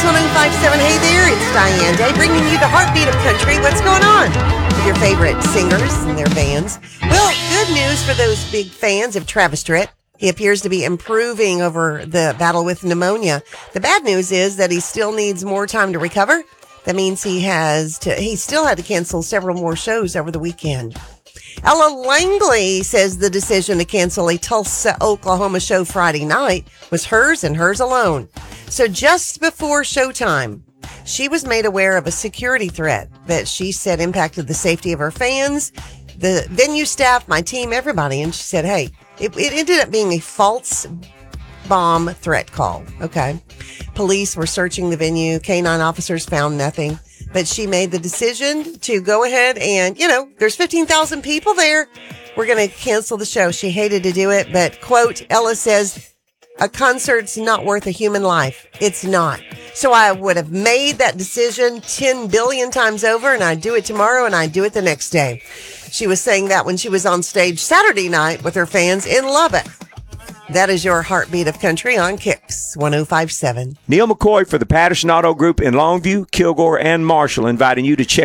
105.7. Hey there, it's Diane Day bringing you the heartbeat of country. What's going on with your favorite singers and their bands? Well, good news for those big fans of Travis Tritt. He appears to be improving over the battle with pneumonia. The bad news is that he still needs more time to recover. That means he still had to cancel several more shows over the weekend. Ella Langley says the decision to cancel a Tulsa, Oklahoma show Friday night was hers and hers alone. So just before showtime, she was made aware of a security threat that she said impacted the safety of her fans, the venue staff, my team, everybody. And she said, hey, it ended up being a false bomb threat call. Okay. Police were searching the venue. K-9 officers found nothing. But she made the decision to go ahead and, there's 15,000 people there. We're going to cancel the show. She hated to do it, but, quote, Ella says, a concert's not worth a human life. It's not. So I would have made that decision 10 billion times over, and I'd do it tomorrow, and I'd do it the next day. She was saying that when she was on stage Saturday night with her fans in Lubbock. That is your heartbeat of country on Kicks 105.7. Neil McCoy for the Patterson Auto Group in Longview, Kilgore, and Marshall, inviting you to check